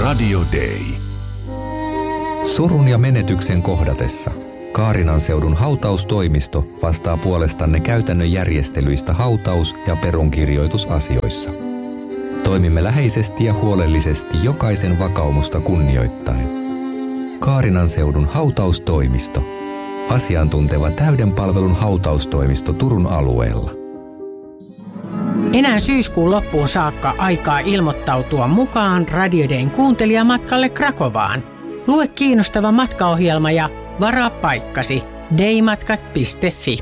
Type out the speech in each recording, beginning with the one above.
Radio Day. Surun ja menetyksen kohdatessa Kaarinan seudun hautaustoimisto vastaa puolestanne käytännön järjestelyistä hautaus- ja perunkirjoitusasioissa. Toimimme läheisesti ja huolellisesti jokaisen vakaumusta kunnioittaen. Kaarinan seudun hautaustoimisto. Asiantunteva täyden palvelun hautaustoimisto Turun alueella. Enää syyskuun loppuun saakka aikaa ilmoittautua mukaan Radio Dayn kuuntelijamatkalle Krakovaan. Lue kiinnostava matkaohjelma ja varaa paikkasi daymatkat.fi.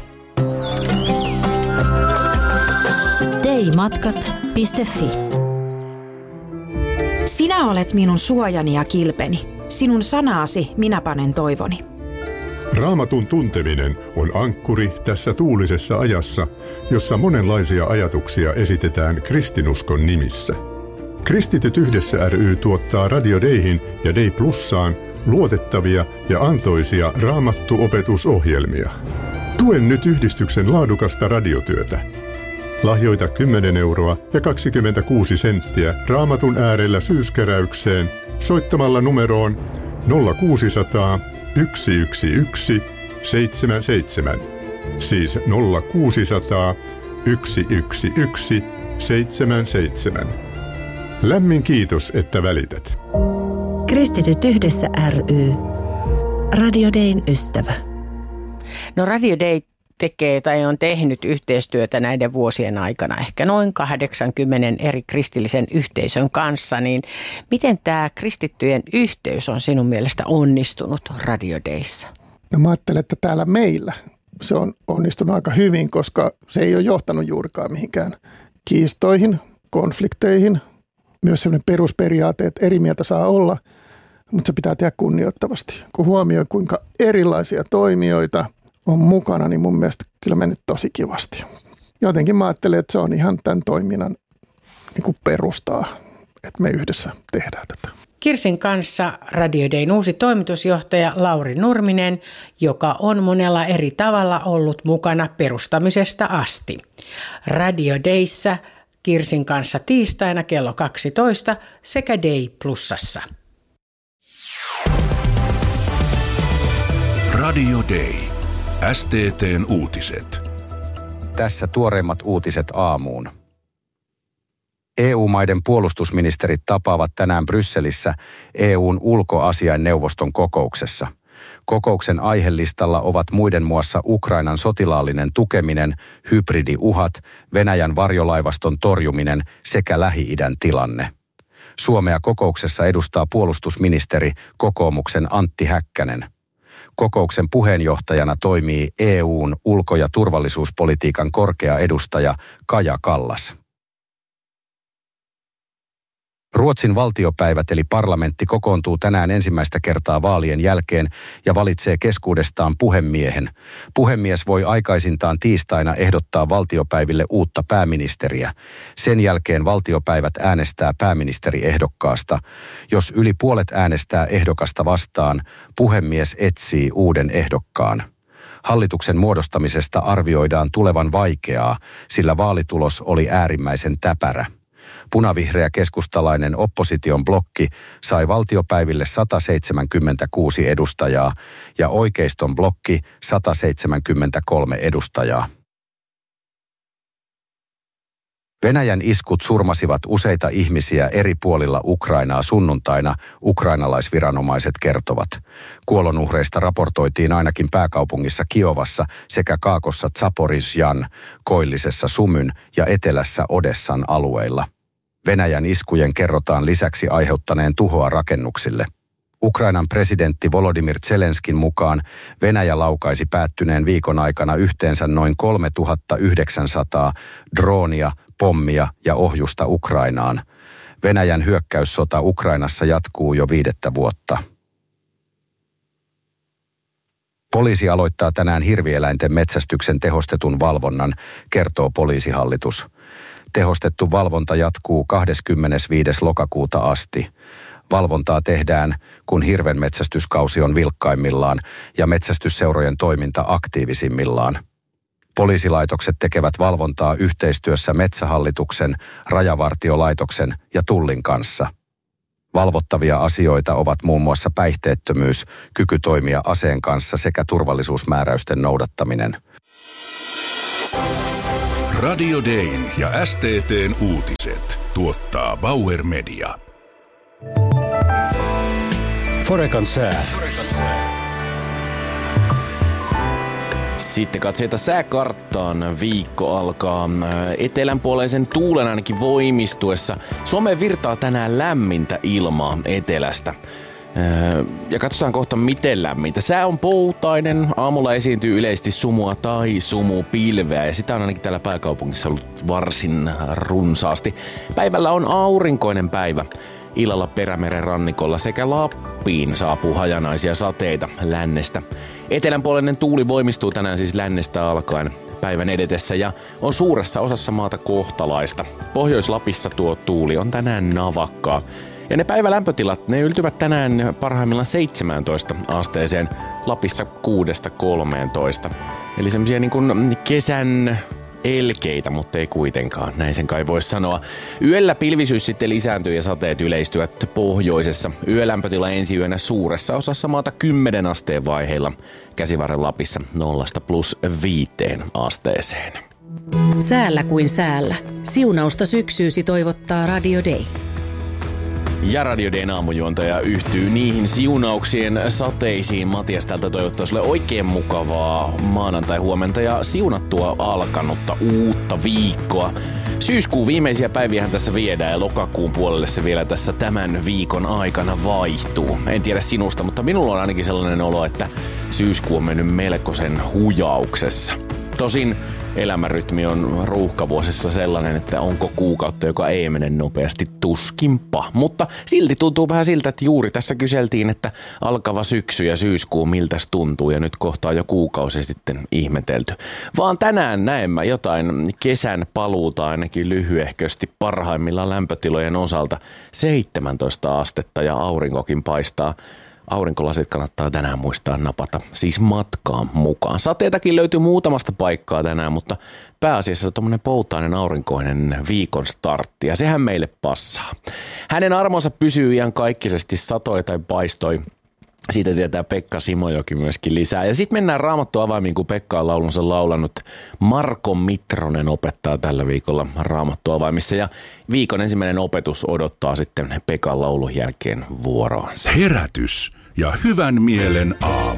daymatkat.fi. Sinä olet minun suojani ja kilpeni. Sinun sanaasi minä panen toivoni. Raamatun tunteminen on ankkuri tässä tuulisessa ajassa, jossa monenlaisia ajatuksia esitetään kristinuskon nimissä. Kristityt yhdessä ry tuottaa Radio Dayhin ja Day Plussaan luotettavia ja antoisia raamattuopetusohjelmia. Tuen nyt yhdistyksen laadukasta radiotyötä. Lahjoita 10 euroa ja 26 senttiä Raamatun äärellä syyskeräykseen soittamalla numeroon 0600 111 77, siis 0600 111 77. Lämmin kiitos, että välität. Kristityt yhdessä ry. Radio Dayn ystävä. No Radio Day tekee tai on tehnyt yhteistyötä näiden vuosien aikana ehkä noin 80 eri kristillisen yhteisön kanssa, niin miten tämä kristittyjen yhteys on sinun mielestä onnistunut Radio Dayssa? No mä ajattelen, että täällä meillä se on onnistunut aika hyvin, koska se ei ole johtanut juurikaan mihinkään kiistoihin, konflikteihin. Myös sellainen perusperiaate, että eri mieltä saa olla, mutta se pitää tehdä kunnioittavasti. Kun huomioi, kuinka erilaisia toimijoita on mukana, niin mun mielestä kyllä mennyt tosi kivasti. Jotenkin mä ajattelen, että se on ihan tämän toiminnan niin kuin perustaa, että me yhdessä tehdään tätä. Kirsin kanssa Radio Dayn uusi toimitusjohtaja Lauri Nurminen, joka on monella eri tavalla ollut mukana perustamisesta asti. Radio Dayssä Kirsin kanssa tiistaina kello 12 sekä Day Plussassa. Radio Day. STT:n uutiset. Tässä tuoreimmat uutiset aamuun. EU-maiden puolustusministerit tapaavat tänään Brysselissä EUn ulkoasiainneuvoston kokouksessa. Kokouksen aihelistalla ovat muiden muassa Ukrainan sotilaallinen tukeminen, hybridiuhat, Venäjän varjolaivaston torjuminen sekä Lähi-idän tilanne. Suomea kokouksessa edustaa puolustusministeri kokoomuksen Antti Häkkänen. Kokouksen puheenjohtajana toimii EUn ulko- ja turvallisuuspolitiikan korkea edustaja Kaja Kallas. Ruotsin valtiopäivät eli parlamentti kokoontuu tänään ensimmäistä kertaa vaalien jälkeen ja valitsee keskuudestaan puhemiehen. Puhemies voi aikaisintaan tiistaina ehdottaa valtiopäiville uutta pääministeriä. Sen jälkeen valtiopäivät äänestää pääministeriehdokkaasta. Jos yli puolet äänestää ehdokasta vastaan, puhemies etsii uuden ehdokkaan. Hallituksen muodostamisesta arvioidaan tulevan vaikeaa, sillä vaalitulos oli äärimmäisen täpärä. Punavihreä keskustalainen opposition blokki sai valtiopäiville 176 edustajaa ja oikeiston blokki 173 edustajaa. Venäjän iskut surmasivat useita ihmisiä eri puolilla Ukrainaa sunnuntaina, ukrainalaisviranomaiset kertovat. Kuolonuhreista raportoitiin ainakin pääkaupungissa Kiovassa sekä Kaakossa Zaporizhzhan, koillisessa Sumyn ja etelässä Odessan alueilla. Venäjän iskujen kerrotaan lisäksi aiheuttaneen tuhoa rakennuksille. Ukrainan presidentti Volodymyr Zelenskin mukaan Venäjä laukaisi päättyneen viikon aikana yhteensä noin 3900 droonia, pommia ja ohjusta Ukrainaan. Venäjän hyökkäyssota Ukrainassa jatkuu jo 5. vuotta. Poliisi aloittaa tänään hirvieläinten metsästyksen tehostetun valvonnan, kertoo poliisihallitus. Tehostettu valvonta jatkuu 25. lokakuuta asti. Valvontaa tehdään, kun hirvenmetsästyskausi on vilkkaimmillaan ja metsästysseurojen toiminta aktiivisimmillaan. Poliisilaitokset tekevät valvontaa yhteistyössä Metsähallituksen, Rajavartiolaitoksen ja Tullin kanssa. Valvottavia asioita ovat muun muassa päihteettömyys, kyky toimia aseen kanssa sekä turvallisuusmääräysten noudattaminen. Radio Dayn ja STT:n uutiset tuottaa Bauer Media. Forecan sää. Sitten katseita sääkarttaan. Viikko alkaa etelänpuoleisen tuulen ainakin voimistuessa. Suomeen virtaa tänään lämmintä ilmaa etelästä. Ja katsotaan kohta miten lämmintä. Sää on poutainen. Aamulla esiintyy yleisesti sumua tai sumupilveä ja sitä on ainakin täällä pääkaupungissa ollut varsin runsaasti. Päivällä on aurinkoinen päivä. Illalla Perämeren rannikolla sekä Lappiin saapuu hajanaisia sateita lännestä. Etelänpuolinen tuuli voimistuu tänään siis lännestä alkaen päivän edetessä ja on suuressa osassa maata kohtalaista. Pohjois-Lapissa tuo tuuli on tänään navakkaa. Ja ne päivälämpötilat, ne yltyvät tänään parhaimmillaan 17 asteeseen, Lapissa 6-13. Eli semmosia niin kuin kesän elkeitä, mutta ei kuitenkaan, näin sen kai voi sanoa. Yöllä pilvisyys sitten lisääntyy ja sateet yleistyvät pohjoisessa. Yölämpötila ensi yönä suuressa osassa maata 10 asteen vaiheilla. Käsivarren Lapissa 0–5 asteeseen. Säällä kuin säällä. Siunausta syksyysi toivottaa Radio Day. Ja Radio Dayn aamujuontaja yhtyy niihin siunauksien sateisiin. Matias täältä toivottaa sulle oikein mukavaa maanantai-huomenta ja siunattua alkanutta uutta viikkoa. Syyskuun viimeisiä päiviähän tässä viedään ja lokakuun puolelle se vielä tässä tämän viikon aikana vaihtuu. En tiedä sinusta, mutta minulla on ainakin sellainen olo, että syyskuu on mennyt melkoisen hujauksessa. Tosin elämänrytmi on ruuhkavuosissa sellainen, että onko kuukautta, joka ei mene nopeasti, tuskinpa. Mutta silti tuntuu vähän siltä, että juuri tässä kyseltiin, että alkava syksy ja syyskuu miltäs tuntuu ja nyt kohtaa jo kuukausi sitten ihmetelty. Vaan tänään näemme jotain kesän paluuta ainakin lyhyehkösti parhaimmillaan lämpötilojen osalta 17 astetta ja aurinkokin paistaa. Aurinkolasit kannattaa tänään muistaa napata, siis matkaan mukaan. Sateitakin löytyy muutamasta paikkaa tänään, mutta pääasiassa tommonen poutainen aurinkoinen viikon startti ja sehän meille passaa. Hänen armonsa pysyy iankaikkisesti satoi tai paistoi. Siitä tietää Pekka Simojoki myöskin lisää. Ja sitten mennään Raamattu-avaimiin, kun Pekka on laulunsa laulanut. Marko Mitronen opettaa tällä viikolla Raamattu-avaimissa. Ja viikon ensimmäinen opetus odottaa sitten Pekan laulun jälkeen vuoroansa. Herätys ja hyvän mielen aamu.